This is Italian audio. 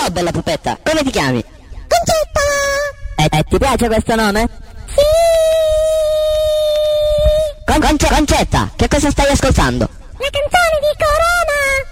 Ciao bella pupetta, come ti chiami? Concetta! Ti piace questo nome? Sì! Concetta, che cosa stai ascoltando?